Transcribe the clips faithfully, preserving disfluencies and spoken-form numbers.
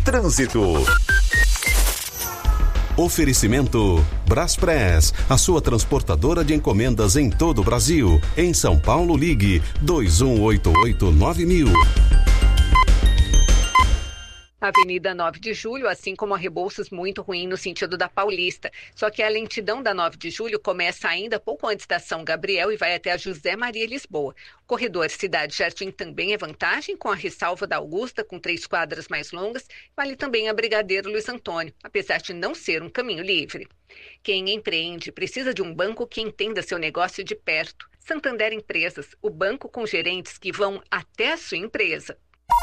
Trânsito. Oferecimento Braspress, a sua transportadora de encomendas em todo o Brasil. Em São Paulo, ligue dois um oito oito nove mil. Avenida nove de julho, assim como a Rebouças, muito ruim no sentido da Paulista. Só que a lentidão da nove de julho começa ainda pouco antes da São Gabriel e vai até a José Maria Lisboa. Corredor Cidade Jardim também é vantagem, com a ressalva da Augusta, com três quadras mais longas. Vale também a Brigadeiro Luiz Antônio, apesar de não ser um caminho livre. Quem empreende precisa de um banco que entenda seu negócio de perto. Santander Empresas, o banco com gerentes que vão até a sua empresa.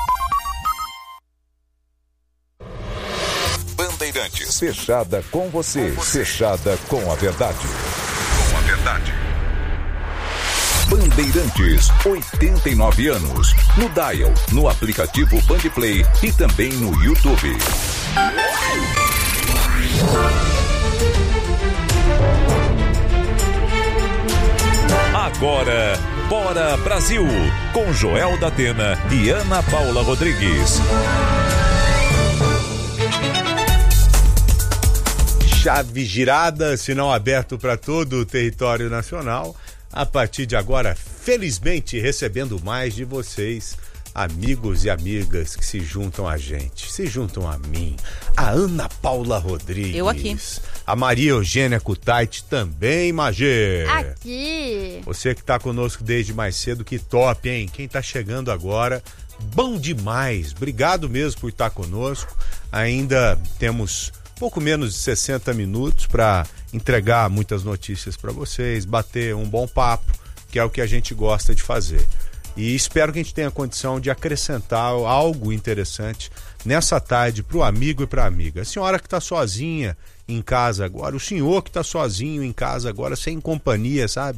Bandeirantes. Fechada com você. com você. Fechada com a verdade. Com a verdade. Bandeirantes, oitenta e nove anos. No Dial, no aplicativo Bandplay e também no YouTube. Agora, Bora Brasil, com Joel da Atena e Ana Paula Rodrigues. Chave girada, sinal aberto para todo o território nacional. A partir de agora, felizmente, recebendo mais de vocês, amigos e amigas que se juntam a gente, se juntam a mim, a Ana Paula Rodrigues. Eu aqui. A Maria Eugênia Kutaiti também, Magê. Aqui. Você que está conosco desde mais cedo, que top, hein? Quem está chegando agora, bom demais. Obrigado mesmo por estar conosco. Ainda temos pouco menos de sessenta minutos para entregar muitas notícias para vocês, bater um bom papo, que é o que a gente gosta de fazer. E espero que a gente tenha condição de acrescentar algo interessante nessa tarde para o amigo e para a amiga. A senhora que está sozinha em casa agora, o senhor que está sozinho em casa agora, sem companhia, sabe?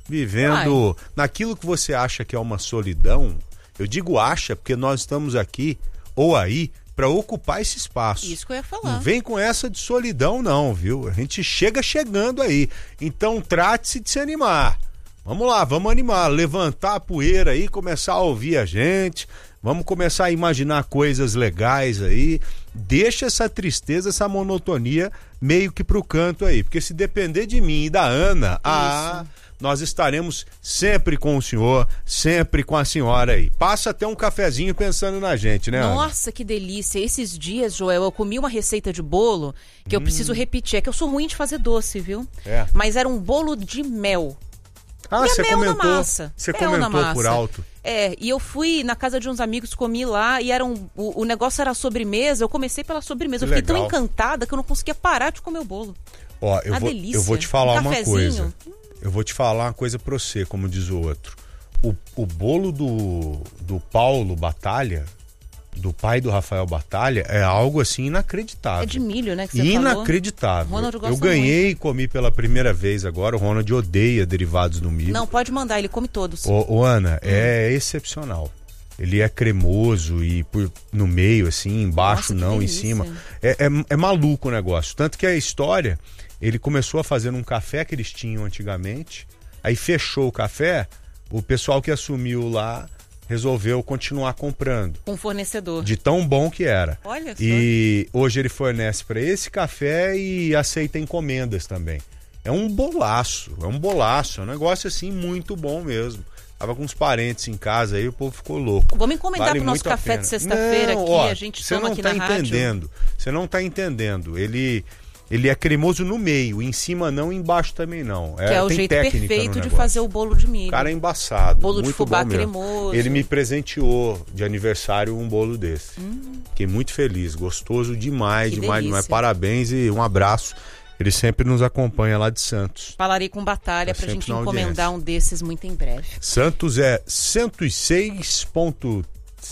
Vivendo Ai. naquilo que você acha que é uma solidão. Eu digo acha porque nós estamos aqui ou aí para ocupar esse espaço. Isso que eu ia falar. Não vem com essa de solidão não, viu? A gente chega chegando aí. Então trate-se de se animar. Vamos lá, vamos animar, levantar a poeira aí, começar a ouvir a gente, vamos começar a imaginar coisas legais aí. Deixa essa tristeza, essa monotonia meio que pro canto aí, porque se depender de mim e da Ana, ah, nós estaremos sempre com o senhor, sempre com a senhora aí. Passa até um cafezinho pensando na gente, né, Ana? Nossa, que delícia. Esses dias, Joel, eu comi uma receita de bolo que hum. eu preciso repetir. É que eu sou ruim de fazer doce, viu? É. Mas era um bolo de mel. Ah, você comentou, na massa. Você mel comentou na massa. por alto. É, e eu fui na casa de uns amigos, comi lá e era um, o, o negócio era sobremesa. Eu comecei pela sobremesa. Que eu fiquei legal. tão encantada que eu não conseguia parar de comer o bolo. Ó, eu, uma vou, delícia. eu vou te falar um uma cafezinho. coisa. Eu vou te falar uma coisa pra você, como diz o outro. O, o bolo do, do Paulo Batalha, do pai do Rafael Batalha, é algo assim inacreditável. É de milho, né, que você Inacreditável. falou. Eu ganhei e comi pela primeira vez agora. O Ronald odeia derivados do milho. Não, pode mandar, ele come todos. Ô, ô Ana, hum. é excepcional. Ele é cremoso e por, no meio, assim, embaixo Nossa, não, em delícia. cima. É, é, é maluco o negócio. Tanto que a história, ele começou a fazer um café que eles tinham antigamente, aí fechou o café, o pessoal que assumiu lá resolveu continuar comprando. Com um fornecedor. De tão bom que era. Olha só. E hoje ele fornece para esse café e aceita encomendas também. É um bolaço, é um bolaço, é um negócio assim muito bom mesmo. Tava com uns parentes em casa aí, o povo ficou louco. Vamos encomendar vale pro nosso café de sexta-feira aqui, ó, a gente toma aqui tá na rádio. Entendendo, você não tá entendendo. Ele... Ele é cremoso no meio, em cima não, embaixo também não. É, que é o tem jeito perfeito de fazer o bolo de milho. O cara é embaçado. Bolo muito de fubá bom cremoso. Ele me presenteou de aniversário um bolo desse. Hum. Fiquei muito feliz, gostoso demais, que demais, delícia. demais. Parabéns e um abraço. Ele sempre nos acompanha lá de Santos. Falarei com Batalha tá pra gente na encomendar audiência. um desses muito em breve. Santos é cento e seis ponto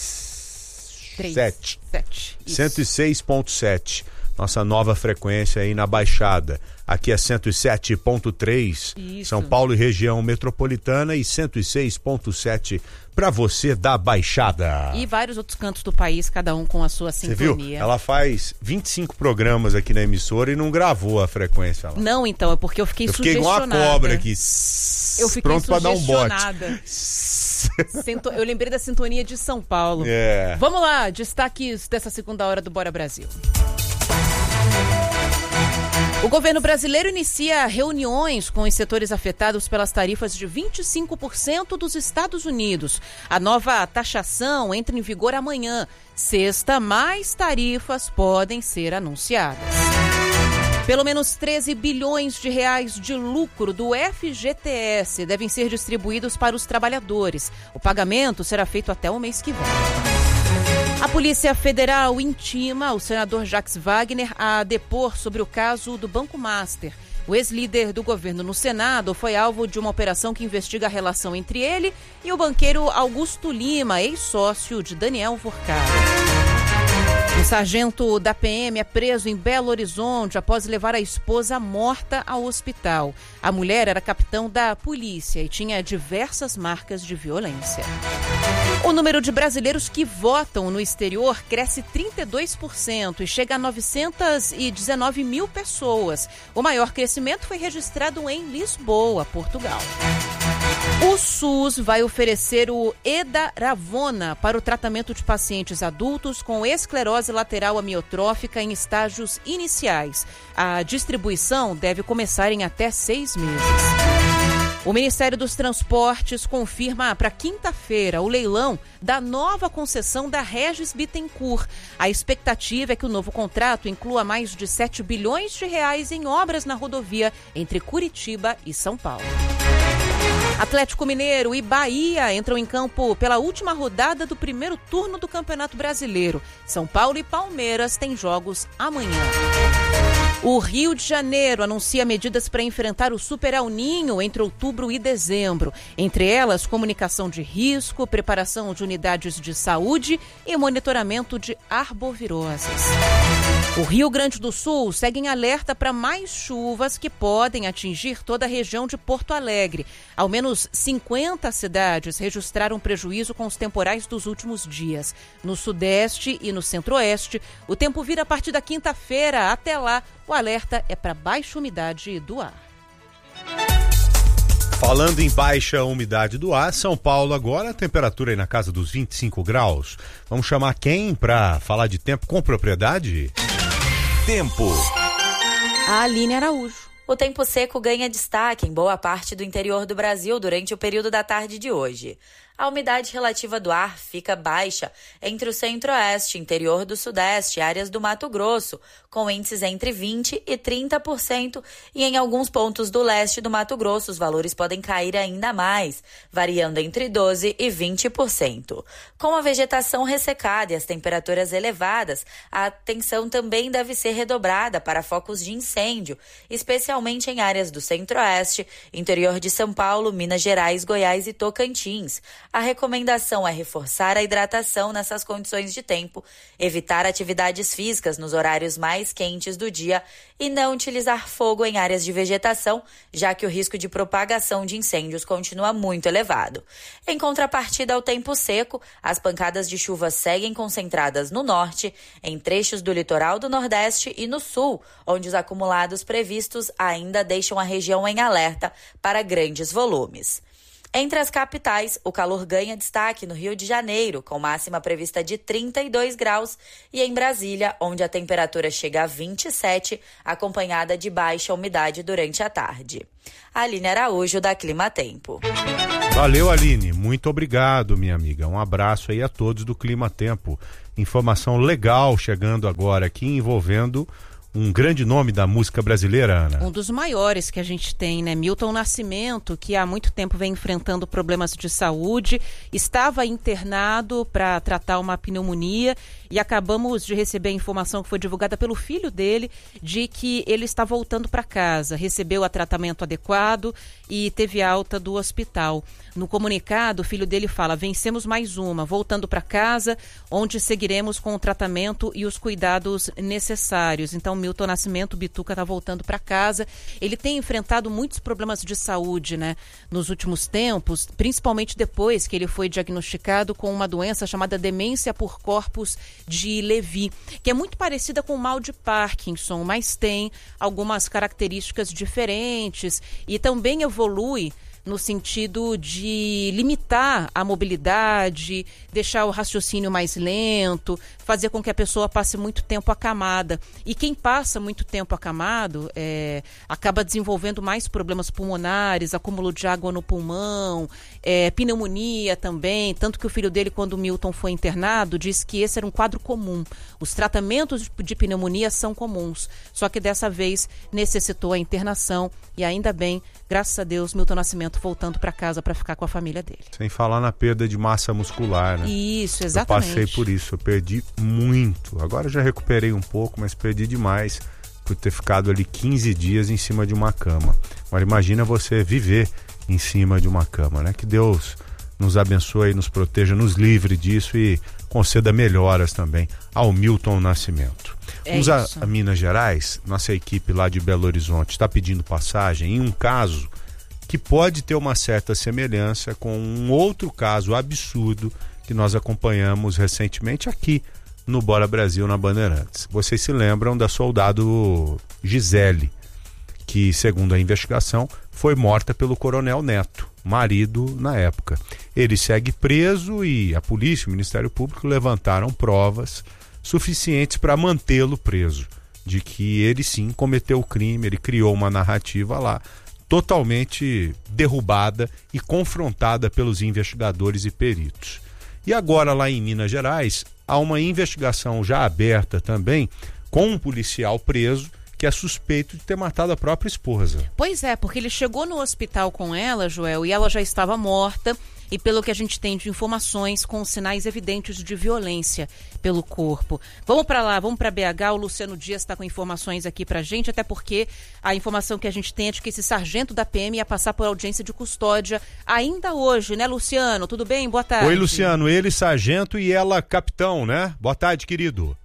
sete. cento e seis ponto sete. Nossa nova frequência aí na Baixada. Aqui é cento e sete ponto três, São Paulo e região metropolitana, e cento e seis ponto sete para você da Baixada. E vários outros cantos do país, cada um com a sua sintonia. Você viu? Ela faz vinte e cinco programas aqui na emissora e não gravou a frequência lá. Não, então, é porque eu fiquei sugestionada. Eu fiquei igual igual a cobra aqui. Eu fiquei pronto para dar um bote. Minas. Sinto- Eu lembrei da sintonia de São Paulo. É. Vamos lá, destaques dessa segunda hora do Bora Brasil. O governo brasileiro inicia reuniões com os setores afetados pelas tarifas de vinte e cinco por cento dos Estados Unidos. A nova taxação entra em vigor amanhã. Sexta, mais tarifas podem ser anunciadas. Pelo menos treze bilhões de reais de lucro do F G T S devem ser distribuídos para os trabalhadores. O pagamento será feito até o mês que vem. A Polícia Federal intima o senador Jacques Wagner a depor sobre o caso do Banco Master. O ex-líder do governo no Senado foi alvo de uma operação que investiga a relação entre ele e o banqueiro Augusto Lima, ex-sócio de Daniel Furcado. O sargento da P M é preso em Belo Horizonte após levar a esposa morta ao hospital. A mulher era capitão da polícia e tinha diversas marcas de violência. O número de brasileiros que votam no exterior cresce trinta e dois por cento e chega a novecentos e dezenove mil pessoas. O maior crescimento foi registrado em Lisboa, Portugal. O SUS vai oferecer o Edaravona para o tratamento de pacientes adultos com esclerose lateral amiotrófica em estágios iniciais. A distribuição deve começar em até seis meses. O Ministério dos Transportes confirma para quinta-feira o leilão da nova concessão da Regis Bittencourt. A expectativa é que o novo contrato inclua mais de sete bilhões de reais em obras na rodovia entre Curitiba e São Paulo. Atlético Mineiro e Bahia entram em campo pela última rodada do primeiro turno do Campeonato Brasileiro. São Paulo e Palmeiras têm jogos amanhã. O Rio de Janeiro anuncia medidas para enfrentar o Super El Niño entre outubro e dezembro. Entre elas, comunicação de risco, preparação de unidades de saúde e monitoramento de arboviroses. O Rio Grande do Sul segue em alerta para mais chuvas que podem atingir toda a região de Porto Alegre. Ao menos cinquenta cidades registraram prejuízo com os temporais dos últimos dias. No Sudeste e no Centro-Oeste, o tempo vira a partir da quinta-feira. Até lá, o alerta é para baixa umidade do ar. Falando em baixa umidade do ar, São Paulo agora, a temperatura aí na casa dos vinte e cinco graus. Vamos chamar quem para falar de tempo com propriedade? Tempo. A Aline Araújo. O tempo seco ganha destaque em boa parte do interior do Brasil durante o período da tarde de hoje. A umidade relativa do ar fica baixa entre o centro-oeste, interior do sudeste e áreas do Mato Grosso, com índices entre vinte por cento e trinta por cento, e em alguns pontos do leste do Mato Grosso os valores podem cair ainda mais, variando entre doze por cento e vinte por cento. Com a vegetação ressecada e as temperaturas elevadas, a atenção também deve ser redobrada para focos de incêndio, especialmente em áreas do centro-oeste, interior de São Paulo, Minas Gerais, Goiás e Tocantins. A recomendação é reforçar a hidratação nessas condições de tempo, evitar atividades físicas nos horários mais quentes do dia e não utilizar fogo em áreas de vegetação, já que o risco de propagação de incêndios continua muito elevado. Em contrapartida ao tempo seco, as pancadas de chuva seguem concentradas no norte, em trechos do litoral do Nordeste e no sul, onde os acumulados previstos ainda deixam a região em alerta para grandes volumes. Entre as capitais, o calor ganha destaque no Rio de Janeiro, com máxima prevista de trinta e dois graus, e em Brasília, onde a temperatura chega a vinte e sete, acompanhada de baixa umidade durante a tarde. Aline Araújo, da Clima Tempo. Valeu, Aline. Muito obrigado, minha amiga. Um abraço aí a todos do Clima Tempo. Informação legal chegando agora aqui envolvendo um grande nome da música brasileira, Ana. Um dos maiores que a gente tem, né? Milton Nascimento, que há muito tempo vem enfrentando problemas de saúde, estava internado para tratar uma pneumonia e acabamos de receber a informação que foi divulgada pelo filho dele de que ele está voltando para casa, recebeu o tratamento adequado e teve alta do hospital. No comunicado, o filho dele fala: vencemos mais uma, voltando para casa, onde seguiremos com o tratamento e os cuidados necessários. Então, Milton Nascimento, Bituca, está voltando para casa. Ele tem enfrentado muitos problemas de saúde, né, nos últimos tempos, principalmente depois que ele foi diagnosticado com uma doença chamada demência por corpus de Levy, que é muito parecida com o mal de Parkinson, mas tem algumas características diferentes e também evolui no sentido de limitar a mobilidade, deixar o raciocínio mais lento, fazer com que a pessoa passe muito tempo acamada. E quem passa muito tempo acamado é, acaba desenvolvendo mais problemas pulmonares, acúmulo de água no pulmão, é, pneumonia também, tanto que o filho dele, quando o Milton foi internado, disse que esse era um quadro comum. Os tratamentos de pneumonia são comuns, só que dessa vez necessitou a internação e ainda bem, graças a Deus, Milton Nascimento voltando para casa para ficar com a família dele. Sem falar na perda de massa muscular, né? Isso, exatamente. Eu passei por isso, eu perdi muito. Agora eu já recuperei um pouco, mas perdi demais por ter ficado ali quinze dias em cima de uma cama. Agora imagina você viver em cima de uma cama, né? Que Deus nos abençoe, nos proteja, nos livre disso e conceda melhoras também ao Milton Nascimento. É Vamos a, isso. a Minas Gerais. Nossa equipe lá de Belo Horizonte está pedindo passagem em um caso que pode ter uma certa semelhança com um outro caso absurdo que nós acompanhamos recentemente aqui no Bora Brasil, na Bandeirantes. Vocês se lembram da soldado Gisele, que, segundo a investigação, foi morta pelo Coronel Neto, marido na época. Ele segue preso e a polícia e o Ministério Público levantaram provas suficientes para mantê-lo preso, de que ele sim cometeu o crime, ele criou uma narrativa lá, totalmente derrubada e confrontada pelos investigadores e peritos. E agora, lá em Minas Gerais, há uma investigação já aberta também com um policial preso que é suspeito de ter matado a própria esposa. Pois é, porque ele chegou no hospital com ela, Joel, e ela já estava morta, e pelo que a gente tem de informações, com sinais evidentes de violência pelo corpo. Vamos para lá, vamos para B H, o Luciano Dias está com informações aqui pra gente, até porque a informação que a gente tem é de que esse sargento da P M ia passar por audiência de custódia ainda hoje, né, Luciano? Tudo bem? Boa tarde. Oi, Luciano, ele sargento e ela capitão, né? Boa tarde, querido.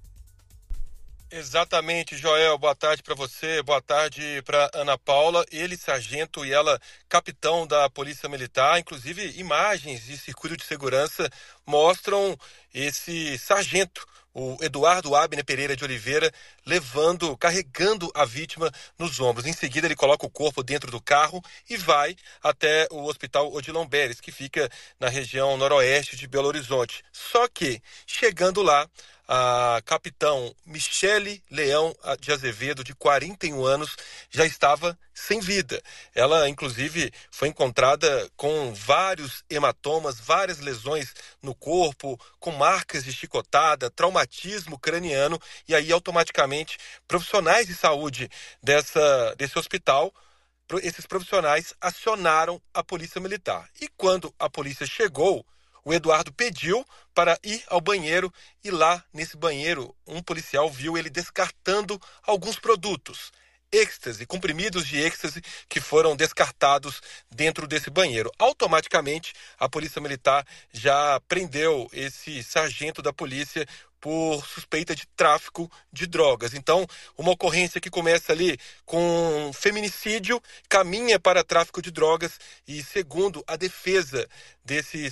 Exatamente, Joel. Boa tarde para você, boa tarde para Ana Paula. Ele, sargento, e ela, capitão da Polícia Militar. Inclusive, imagens de circuito de segurança mostram esse sargento, o Eduardo Abner Pereira de Oliveira, levando, carregando a vítima nos ombros. Em seguida, ele coloca o corpo dentro do carro e vai até o Hospital Odilon Beres, que fica na região noroeste de Belo Horizonte. Só que, chegando lá, a capitão Michele Leão de Azevedo, de quarenta e um anos, já estava sem vida. Ela, inclusive, foi encontrada com vários hematomas, várias lesões no corpo, com marcas de chicotada, traumatismo craniano, e aí, automaticamente, profissionais de saúde dessa, desse hospital, esses profissionais acionaram a Polícia Militar. E quando a polícia chegou, o Eduardo pediu para ir ao banheiro e lá, nesse banheiro, um policial viu ele descartando alguns produtos, êxtase, comprimidos de êxtase que foram descartados dentro desse banheiro. Automaticamente, a Polícia Militar já prendeu esse sargento da polícia por suspeita de tráfico de drogas. Então, uma ocorrência que começa ali com feminicídio, caminha para tráfico de drogas e, segundo a defesa desses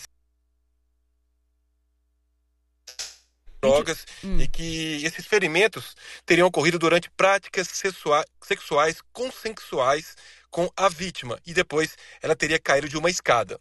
drogas, hum. e que esses ferimentos teriam ocorrido durante práticas sexuais, sexuais consensuais com a vítima e depois ela teria caído de uma escada.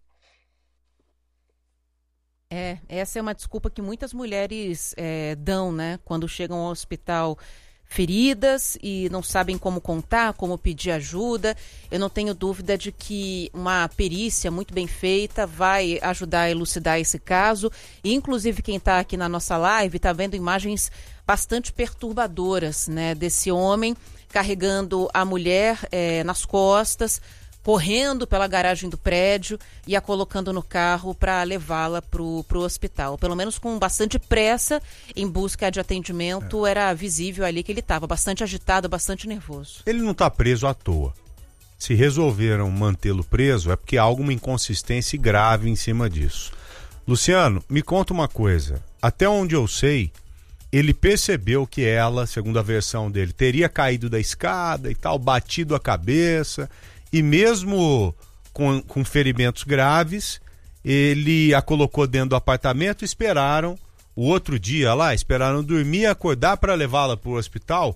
É, essa é uma desculpa que muitas mulheres é, dão, né, quando chegam ao hospital feridas e não sabem como contar, como pedir ajuda. Eu não tenho dúvida de que uma perícia muito bem feita vai ajudar a elucidar esse caso. E, inclusive, quem está aqui na nossa live está vendo imagens bastante perturbadoras, né, desse homem carregando a mulher é, nas costas, correndo pela garagem do prédio e a colocando no carro para levá-la para o hospital. Pelo menos com bastante pressa, em busca de atendimento, é. Era visível ali que ele estava bastante agitado, bastante nervoso. Ele não está preso à toa. Se resolveram mantê-lo preso, é porque há alguma inconsistência grave em cima disso. Luciano, me conta uma coisa. Até onde eu sei, ele percebeu que ela, segundo a versão dele, teria caído da escada e tal, batido a cabeça. E mesmo com, com ferimentos graves, ele a colocou dentro do apartamento e esperaram o outro dia lá, esperaram dormir e acordar para levá-la para o hospital.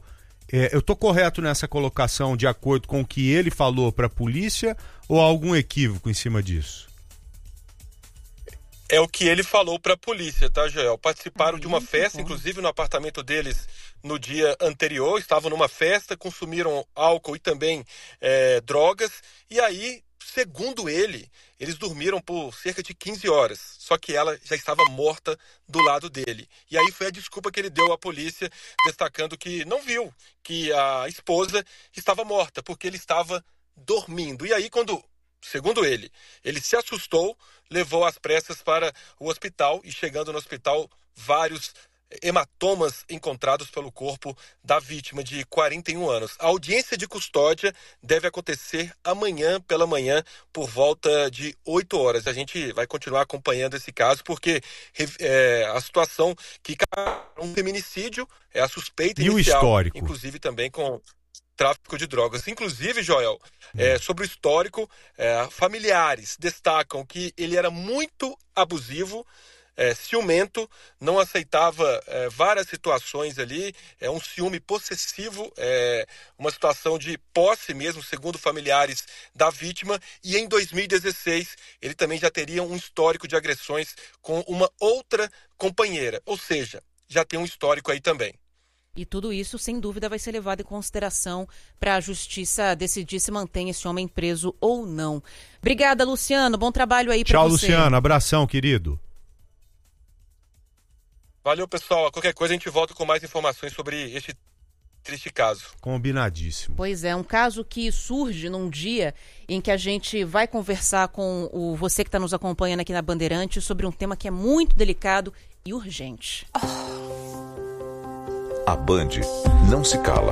É, eu estou correto nessa colocação de acordo com o que ele falou para a polícia ou há algum equívoco em cima disso? É o que ele falou para a polícia, tá, Joel? Participaram de uma festa, inclusive no apartamento deles no dia anterior. Estavam numa festa, consumiram álcool e também é, drogas. E aí, segundo ele, eles dormiram por cerca de quinze horas. Só que ela já estava morta do lado dele. E aí foi a desculpa que ele deu à polícia, destacando que não viu que a esposa estava morta, porque ele estava dormindo. E aí, quando... Segundo ele, ele se assustou, levou às pressas para o hospital e, chegando no hospital, vários hematomas encontrados pelo corpo da vítima de quarenta e um anos. A audiência de custódia deve acontecer amanhã pela manhã, por volta de oito horas. A gente vai continuar acompanhando esse caso, porque é, a situação que um feminicídio é a suspeita e inicial. E o histórico? Inclusive também com... tráfico de drogas. Inclusive, Joel, é, sobre o histórico, é, familiares destacam que ele era muito abusivo, é, ciumento, não aceitava é, várias situações ali, é um ciúme possessivo, é, uma situação de posse mesmo, segundo familiares da vítima, e em dois mil e dezesseis ele também já teria um histórico de agressões com uma outra companheira, ou seja, já tem um histórico aí também. E tudo isso, sem dúvida, vai ser levado em consideração para a justiça decidir se mantém esse homem preso ou não. Obrigada, Luciano. Bom trabalho aí para você. Tchau, Luciano. Abração, querido. Valeu, pessoal. Qualquer coisa a gente volta com mais informações sobre este triste caso. Combinadíssimo. Pois é, um caso que surge num dia em que a gente vai conversar com o você que está nos acompanhando aqui na Bandeirantes sobre um tema que é muito delicado e urgente. A Band não se cala.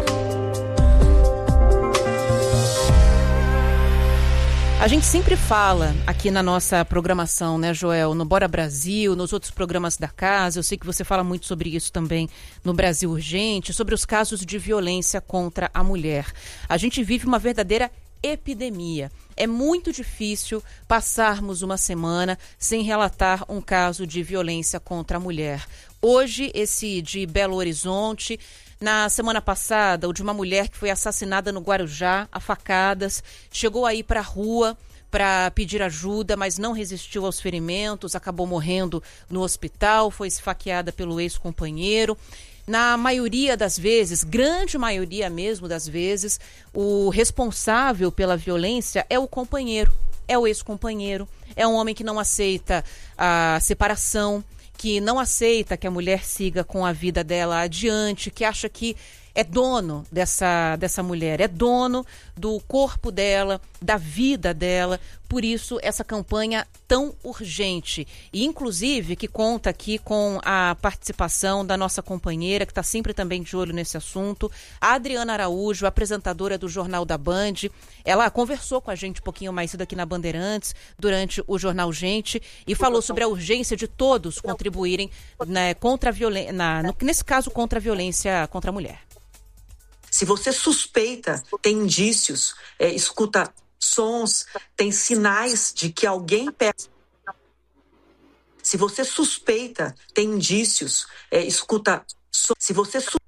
A gente sempre fala aqui na nossa programação, né, Joel? No Bora Brasil, nos outros programas da casa. Eu sei que você fala muito sobre isso também no Brasil Urgente, sobre os casos de violência contra a mulher. A gente vive uma verdadeira epidemia. É muito difícil passarmos uma semana sem relatar um caso de violência contra a mulher. Hoje, esse de Belo Horizonte. Na semana passada, o de uma mulher que foi assassinada no Guarujá, a facadas, chegou aí para a rua para pedir ajuda, mas não resistiu aos ferimentos, acabou morrendo no hospital, foi esfaqueada pelo ex-companheiro. Na maioria das vezes, grande maioria mesmo das vezes, o responsável pela violência é o companheiro, é o ex-companheiro, é um homem que não aceita a separação, que não aceita que a mulher siga com a vida dela adiante, que acha que é dono dessa, dessa mulher, é dono do corpo dela, da vida dela. Por isso, essa campanha tão urgente. E, inclusive, que conta aqui com a participação da nossa companheira, que está sempre também de olho nesse assunto, a Adriana Araújo, apresentadora do Jornal da Band. Ela conversou com a gente um pouquinho mais cedo aqui na Bandeirantes, durante o Jornal Gente, e falou sobre a urgência de todos contribuírem, né, contra a violência, nesse caso, contra a violência contra a mulher. Se você suspeita, tem indícios, é, escuta sons, tem sinais de que alguém perto. Se você suspeita, tem indícios, é, escuta sons. Se você su...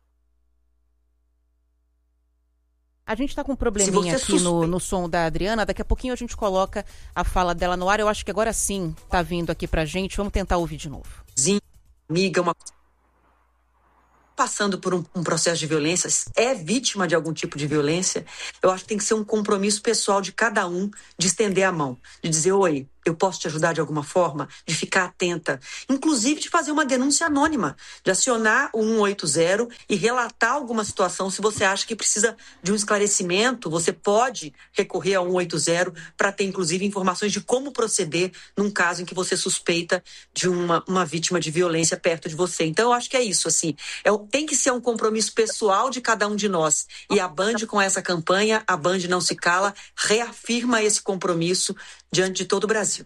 A gente está com um probleminha aqui suspeita... no, no som da Adriana. Daqui a pouquinho a gente coloca a fala dela no ar. Eu acho que agora sim está vindo aqui pra gente. Vamos tentar ouvir de novo. Sim, amiga, uma... passando por um, um processo de violência, é vítima de algum tipo de violência, eu acho que tem que ser um compromisso pessoal de cada um de estender a mão, de dizer, oi, eu posso te ajudar de alguma forma, de ficar atenta, inclusive de fazer uma denúncia anônima, de acionar o um oito zero e relatar alguma situação. Se você acha que precisa de um esclarecimento, você pode recorrer ao um oito zero para ter, inclusive, informações de como proceder num caso em que você suspeita de uma, uma vítima de violência perto de você. Então, eu acho que é isso, assim, é, tem que ser um compromisso pessoal de cada um de nós. E a Band, com essa campanha, a Band Não Se Cala, reafirma esse compromisso diante de todo o Brasil.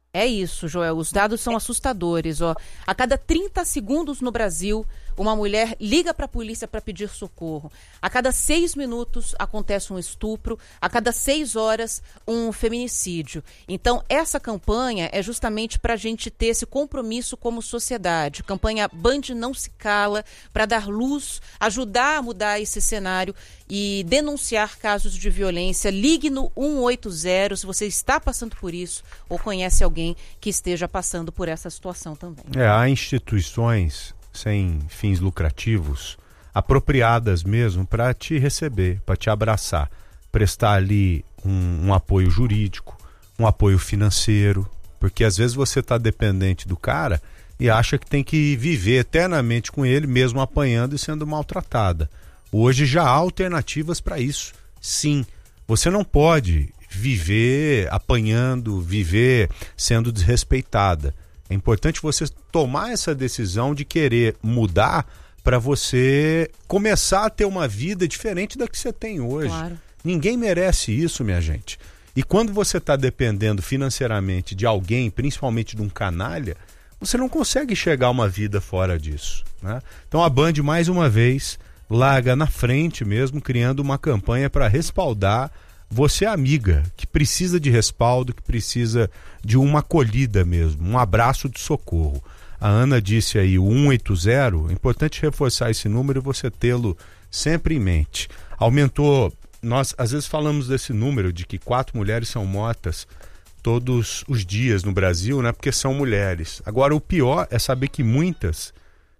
É isso, Joel. Os dados são assustadores. Ó. A cada trinta segundos no Brasil, uma mulher liga para a polícia para pedir socorro. A cada seis minutos acontece um estupro. A cada seis horas, um feminicídio. Então, essa campanha é justamente para a gente ter esse compromisso como sociedade. Campanha Band Não Se Cala, para dar luz, ajudar a mudar esse cenário e denunciar casos de violência. Ligue no um oito zero se você está passando por isso ou conhece alguém que esteja passando por essa situação também. É, há instituições sem fins lucrativos, apropriadas mesmo para te receber, para te abraçar, prestar ali um, um apoio jurídico, um apoio financeiro, porque às vezes você está dependente do cara e acha que tem que viver eternamente com ele, mesmo apanhando e sendo maltratada. Hoje já há alternativas para isso, sim. Você não pode viver apanhando, viver sendo desrespeitada. É importante você tomar essa decisão de querer mudar para você começar a ter uma vida diferente da que você tem hoje. Claro. Ninguém merece isso, minha gente. E quando você está dependendo financeiramente de alguém, principalmente de um canalha, você não consegue chegar a uma vida fora disso, né? Então a Band, mais uma vez, larga na frente mesmo, criando uma campanha para respaldar você, amiga, que precisa de respaldo, que precisa de uma acolhida mesmo, um abraço de socorro. A Ana disse aí o um oito zero, é importante reforçar esse número e você tê-lo sempre em mente. Aumentou, nós às vezes falamos desse número de que quatro mulheres são mortas todos os dias no Brasil, né? Porque são mulheres. Agora o pior é saber que muitas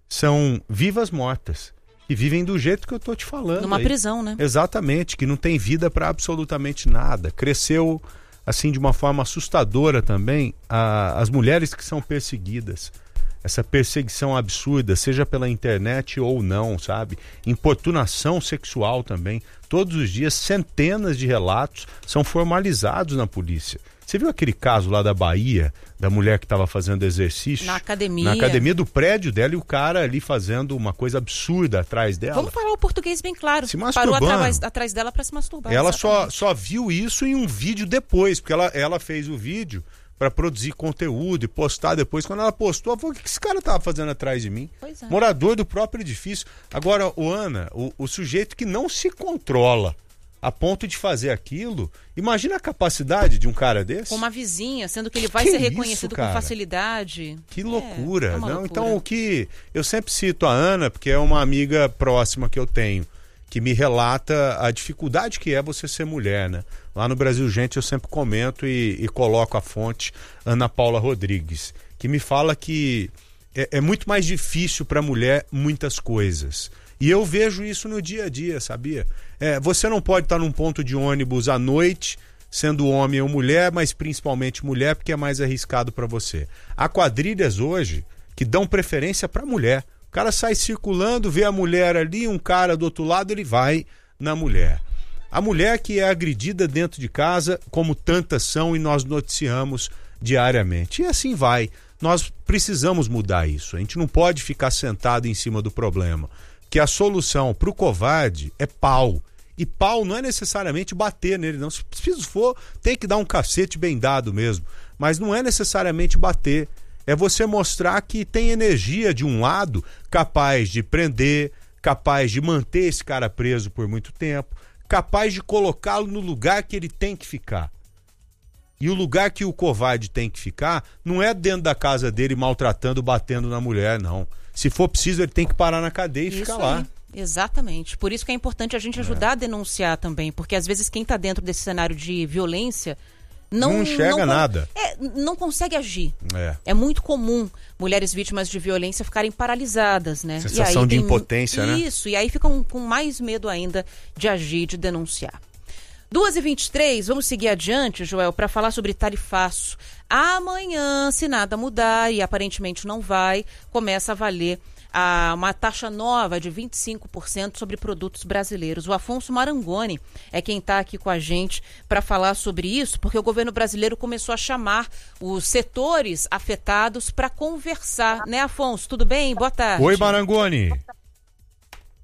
são vivas mortas. E vivem do jeito que eu tô te falando. Numa aí. prisão, né? Exatamente, que não tem vida para absolutamente nada. Cresceu, assim, de uma forma assustadora também, a, as mulheres que são perseguidas. Essa perseguição absurda, seja pela internet ou não, sabe? Importunação sexual também. Todos os dias, centenas de relatos são formalizados na polícia. Você viu aquele caso lá da Bahia, da mulher que estava fazendo exercício? Na academia. Na academia do prédio dela e o cara ali fazendo uma coisa absurda atrás dela. Vamos falar o português bem claro. Se masturbando. Parou atrás, atrás dela para se masturbar. Ela só, só viu isso em um vídeo depois, porque ela, ela fez o vídeo para produzir conteúdo e postar depois. Quando ela postou, ela falou: o que esse cara tava fazendo atrás de mim? Pois é. Morador do próprio edifício. Agora, o Ana, o, o sujeito que não se controla a ponto de fazer aquilo, imagina a capacidade de um cara desse. Com uma vizinha, sendo que ele vai Que ser isso, reconhecido cara? com facilidade. Que É, loucura, é uma não? loucura. Então, o que eu sempre cito a Ana, porque é uma amiga próxima que eu tenho, que me relata a dificuldade que é você ser mulher, né? Lá no Brasil, gente, eu sempre comento e, e coloco a fonte Ana Paula Rodrigues, que me fala que é, é muito mais difícil para a mulher muitas coisas. E eu vejo isso no dia a dia, sabia? É, você não pode estar num ponto de ônibus à noite, sendo homem ou mulher, mas principalmente mulher, porque é mais arriscado para você. Há quadrilhas hoje que dão preferência para mulher. O cara sai circulando, vê a mulher ali, um cara do outro lado, ele vai na mulher. A mulher que é agredida dentro de casa, como tantas são, e nós noticiamos diariamente. E assim vai. Nós precisamos mudar isso. A gente não pode ficar sentado em cima do problema. Que a solução para o covarde é pau. E pau não é necessariamente bater nele, não. Se preciso for, tem que dar um cacete bem dado mesmo. Mas não é necessariamente bater. É você mostrar que tem energia de um lado capaz de prender, capaz de manter esse cara preso por muito tempo, capaz de colocá-lo no lugar que ele tem que ficar. E o lugar que o covarde tem que ficar não é dentro da casa dele maltratando, batendo na mulher, não. Se for preciso, ele tem que parar na cadeia e Isso ficar aí. lá. Exatamente. Por isso que é importante a gente ajudar é. a denunciar também, porque às vezes quem está dentro desse cenário de violência não, não enxerga não, nada. É, não consegue agir. É. é muito comum mulheres vítimas de violência ficarem paralisadas, né? Sensação e aí de tem, impotência, isso, né? Isso, e aí ficam com mais medo ainda de agir, de denunciar. duas e vinte e três, vamos seguir adiante, Joel, para falar sobre tarifaço. Amanhã, se nada mudar, e aparentemente não vai, começa a valer a, uma taxa nova de vinte e cinco por cento sobre produtos brasileiros. O Afonso Marangoni é quem está aqui com a gente para falar sobre isso, porque o governo brasileiro começou a chamar os setores afetados para conversar. Né, Afonso? Tudo bem? Boa tarde. Oi, Marangoni.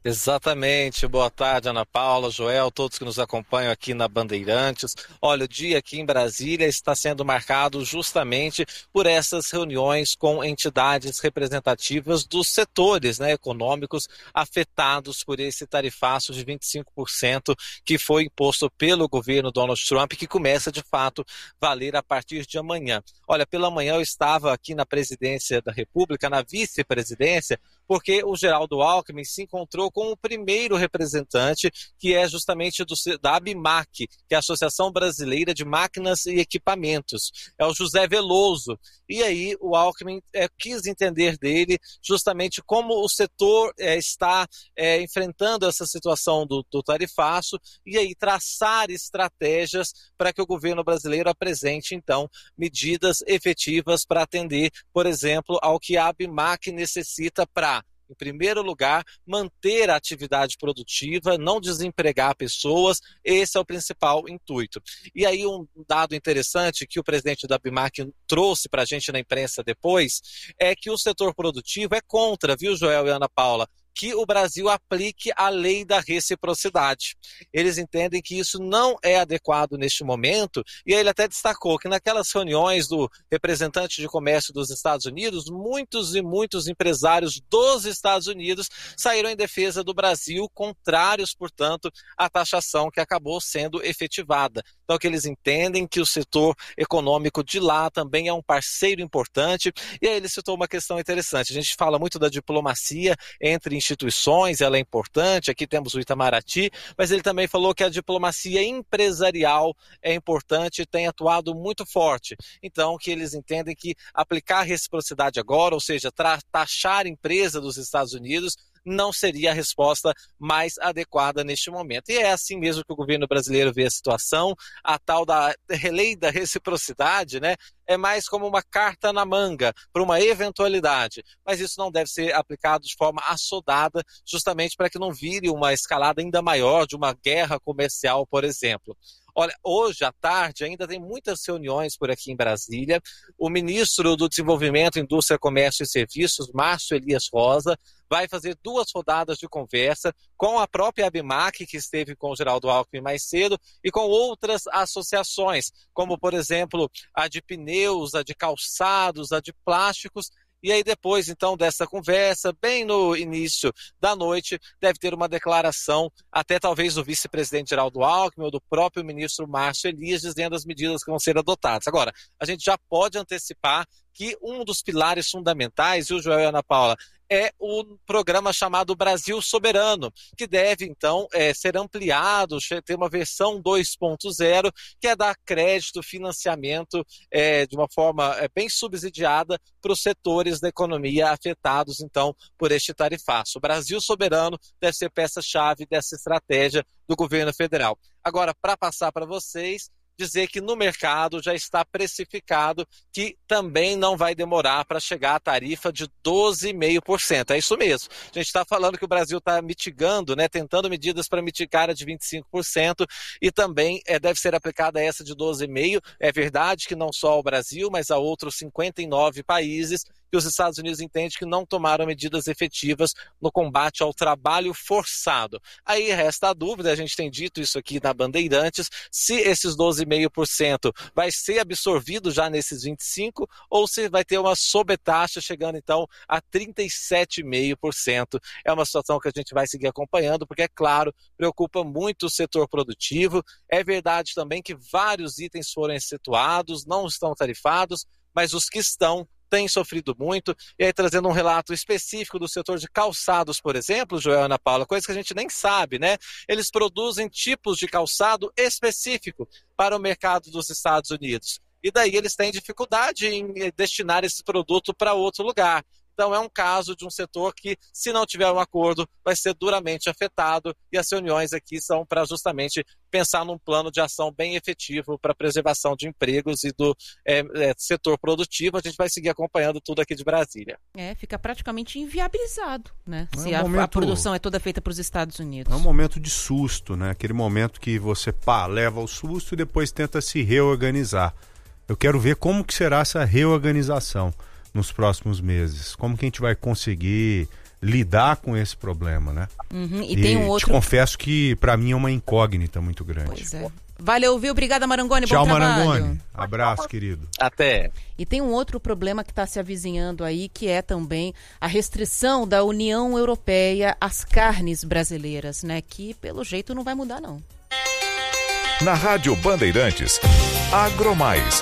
Exatamente, boa tarde Ana Paula, Joel, todos que nos acompanham aqui na Bandeirantes. Olha, o dia aqui em Brasília está sendo marcado justamente por essas reuniões com entidades representativas dos setores, né, econômicos afetados por esse tarifaço de vinte e cinco por cento que foi imposto pelo governo Donald Trump, que começa de fato a valer a partir de amanhã. Olha, pela manhã eu estava aqui na presidência da República, na vice-presidência, porque o Geraldo Alckmin se encontrou com o primeiro representante, que é justamente do, da ABMAQ, que é a Associação Brasileira de Máquinas e Equipamentos, é o José Veloso. E aí o Alckmin é, quis entender dele justamente como o setor é, está é, enfrentando essa situação do, do tarifaço e aí traçar estratégias para que o governo brasileiro apresente, então, medidas efetivas para atender, por exemplo, ao que a ABMAQ necessita para, em primeiro lugar, manter a atividade produtiva, não desempregar pessoas, esse é o principal intuito. E aí um dado interessante que o presidente da ABMAQ trouxe para a gente na imprensa depois, é que o setor produtivo é contra, viu, Joel e Ana Paula, que o Brasil aplique a lei da reciprocidade. Eles entendem que isso não é adequado neste momento, e ele até destacou que naquelas reuniões do representante de comércio dos Estados Unidos, muitos e muitos empresários dos Estados Unidos saíram em defesa do Brasil, contrários, portanto, à taxação que acabou sendo efetivada. Então, que eles entendem que o setor econômico de lá também é um parceiro importante, e aí ele citou uma questão interessante. A gente fala muito da diplomacia entre instituições, ela é importante, aqui temos o Itamaraty, mas ele também falou que a diplomacia empresarial é importante e tem atuado muito forte. Então, que eles entendem que aplicar reciprocidade agora, ou seja, taxar a empresa dos Estados Unidos, não seria a resposta mais adequada neste momento. E é assim mesmo que o governo brasileiro vê a situação, a tal da lei da reciprocidade, né? É mais como uma carta na manga para uma eventualidade, mas isso não deve ser aplicado de forma assodada, justamente para que não vire uma escalada ainda maior de uma guerra comercial, por exemplo. Olha, hoje à tarde ainda tem muitas reuniões por aqui em Brasília. O ministro do Desenvolvimento, Indústria, Comércio e Serviços, Márcio Elias Rosa, vai fazer duas rodadas de conversa com a própria ABMAQ, que esteve com o Geraldo Alckmin mais cedo, e com outras associações, como, por exemplo, a de pneus, a de calçados, a de plásticos. E aí depois, então, dessa conversa, bem no início da noite, deve ter uma declaração, até talvez do vice-presidente Geraldo Alckmin ou do próprio ministro Márcio Elias, dizendo as medidas que vão ser adotadas. Agora, a gente já pode antecipar que um dos pilares fundamentais, viu, Joel e Ana Paula, é o programa chamado Brasil Soberano, que deve, então, é, ser ampliado, ter uma versão dois ponto zero, que é dar crédito, financiamento é, de uma forma é, bem subsidiada para os setores da economia afetados, então, por este tarifaço. O Brasil Soberano deve ser peça-chave dessa estratégia do governo federal. Agora, para passar para vocês, dizer que no mercado já está precificado que também não vai demorar para chegar a tarifa de doze vírgula cinco por cento. É isso mesmo. A gente está falando que o Brasil está mitigando, né, tentando medidas para mitigar a de vinte e cinco por cento e também é, deve ser aplicada essa de doze vírgula cinco por cento. É verdade que não só ao Brasil, mas a outros cinquenta e nove países que os Estados Unidos entendem que não tomaram medidas efetivas no combate ao trabalho forçado. Aí resta a dúvida, a gente tem dito isso aqui na Bandeirantes, se esses doze vírgula cinco por cento vai ser absorvido já nesses vinte e cinco por cento ou se vai ter uma sobretaxa chegando então a trinta e sete vírgula cinco por cento. É uma situação que a gente vai seguir acompanhando, porque é claro, preocupa muito o setor produtivo. É verdade também que vários itens foram excetuados, não estão tarifados, mas os que estão têm sofrido muito, e aí trazendo um relato específico do setor de calçados, por exemplo, Joel e Ana Paula, coisa que a gente nem sabe, né? Eles produzem tipos de calçado específico para o mercado dos Estados Unidos. E daí eles têm dificuldade em destinar esse produto para outro lugar. Então é um caso de um setor que, se não tiver um acordo, vai ser duramente afetado, e as reuniões aqui são para justamente pensar num plano de ação bem efetivo para a preservação de empregos e do é, é, setor produtivo. A gente vai seguir acompanhando tudo aqui de Brasília. É, fica praticamente inviabilizado, né? É se um a, momento... a produção é toda feita para os Estados Unidos. É um momento de susto, né? Aquele momento que você pá, leva o susto e depois tenta se reorganizar. Eu quero ver como que será essa reorganização nos próximos meses. Como que a gente vai conseguir lidar com esse problema, né? Uhum, e, e tem um outro... te confesso que para mim é uma incógnita muito grande. Pois é. Valeu, viu? Obrigada, Marangoni. Tchau, bom trabalho. Marangoni. Abraço, querido. Até. E tem um outro problema que está se avizinhando aí, que é também a restrição da União Europeia às carnes brasileiras, né? Que, pelo jeito, não vai mudar, não. Na Rádio Bandeirantes, Agromais.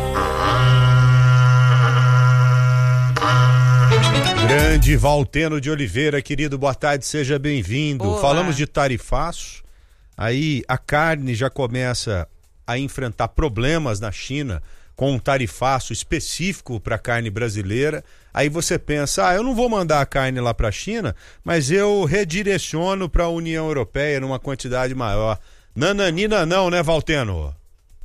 Grande Valteno de Oliveira, querido, boa tarde, seja bem-vindo. Olá. Falamos de tarifaço. Aí a carne já começa a enfrentar problemas na China com um tarifaço específico para a carne brasileira. Aí você pensa, ah, eu não vou mandar a carne lá para a China, mas eu redireciono para a União Europeia numa quantidade maior. Nananina não, né, Valteno?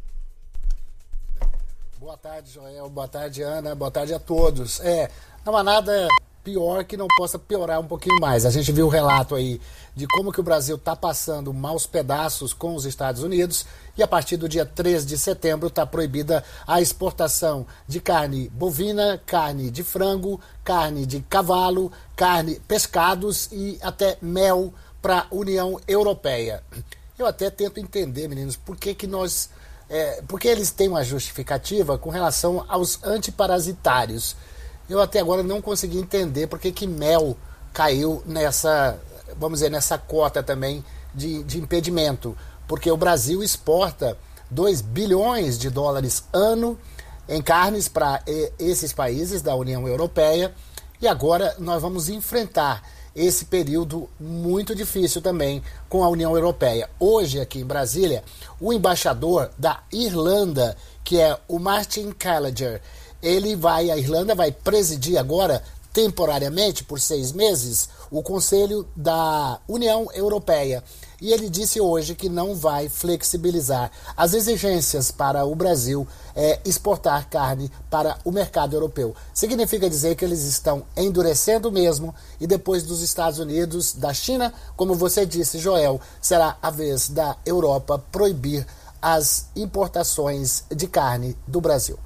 Boa tarde, Joel. Boa tarde, Ana. Boa tarde a todos. É, não há nada pior que não possa piorar um pouquinho mais. A gente viu o relato aí de como que o Brasil está passando maus pedaços com os Estados Unidos e a partir do dia três de setembro está proibida a exportação de carne bovina, carne de frango, carne de cavalo, carne, pescados e até mel para a União Europeia. Eu até tento entender, meninos, por que que nós... É, porque eles têm uma justificativa com relação aos antiparasitários. Eu até agora não consegui entender por que que mel caiu nessa, vamos dizer, nessa cota também de, de impedimento. Porque o Brasil exporta dois bilhões de dólares ano em carnes para esses países da União Europeia e agora nós vamos enfrentar esse período muito difícil também com a União Europeia. Hoje, aqui em Brasília, o embaixador da Irlanda, que é o Martin Gallagher, ele vai, a Irlanda vai presidir agora, temporariamente, por seis meses, o Conselho da União Europeia. E ele disse hoje que não vai flexibilizar as exigências para o Brasil é, exportar carne para o mercado europeu. Significa dizer que eles estão endurecendo mesmo e depois dos Estados Unidos, da China, como você disse, Joel, será a vez da Europa proibir as importações de carne do Brasil.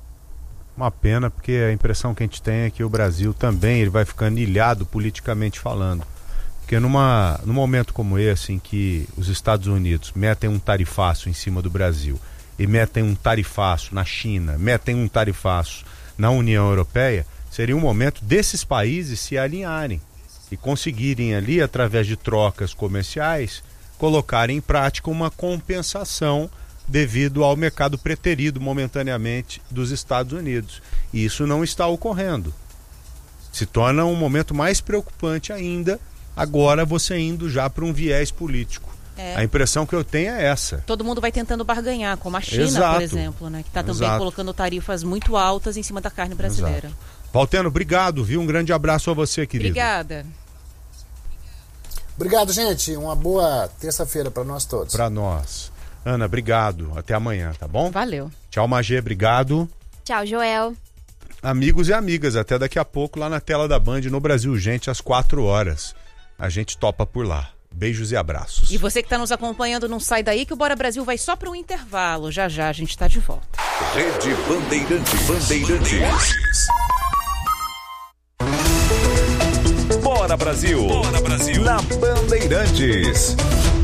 Uma pena, porque a impressão que a gente tem é que o Brasil também ele vai ficando ilhado politicamente falando. Porque numa, num momento como esse, em que os Estados Unidos metem um tarifaço em cima do Brasil e metem um tarifaço na China, metem um tarifaço na União Europeia, seria um momento desses países se alinharem e conseguirem ali, através de trocas comerciais, colocarem em prática uma compensação devido ao mercado preterido momentaneamente dos Estados Unidos. E isso não está ocorrendo. Se torna um momento mais preocupante ainda, agora você indo já para um viés político. É. A impressão que eu tenho é essa. Todo mundo vai tentando barganhar, como a China, Exato. por exemplo, né, que está também Exato. colocando tarifas muito altas em cima da carne brasileira. Exato. Valteno, obrigado, viu? Um grande abraço a você, querido. Obrigada. Obrigado, gente. Uma boa terça-feira para nós todos. Para nós. Ana, obrigado. Até amanhã, tá bom? Valeu. Tchau, Magê, obrigado. Tchau, Joel. Amigos e amigas, até daqui a pouco lá na tela da Band no Brasil Gente, às quatro horas. A gente topa por lá. Beijos e abraços. E você que está nos acompanhando, não sai daí que o Bora Brasil vai só para um intervalo. Já já a gente está de volta. Rede Bandeirantes. Bandeirantes. Bora Brasil. Bora Brasil. Na Bandeirantes.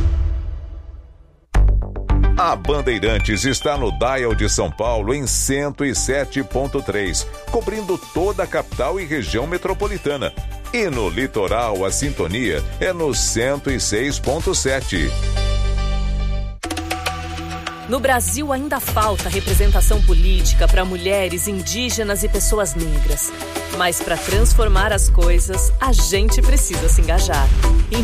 A Bandeirantes está no dial de São Paulo em cento e sete ponto três, cobrindo toda a capital e região metropolitana. E no litoral, a sintonia é no cento e seis ponto sete. No Brasil ainda falta representação política para mulheres, indígenas e pessoas negras. Mas para transformar as coisas, a gente precisa se engajar.